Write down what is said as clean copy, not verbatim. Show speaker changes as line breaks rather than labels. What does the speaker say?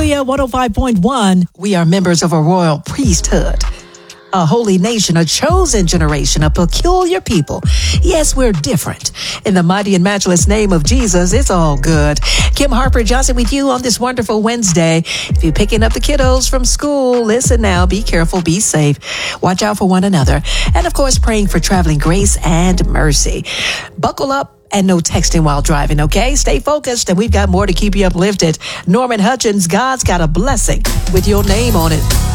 Hallelujah, 105.1. We are members of a royal priesthood, a holy nation, a chosen generation, a peculiar people. Yes, we're different. In the mighty and matchless name of Jesus, it's all good. Kim Harper Johnson with you on this wonderful Wednesday. If you're picking up the kiddos from school, listen now, be careful, be safe. Watch out for one another. And of course, praying for traveling grace and mercy. Buckle up. And no texting while driving, okay? Stay focused, and we've got more to keep you uplifted. Norman Hutchins, God's Got a Blessing, with your name on it.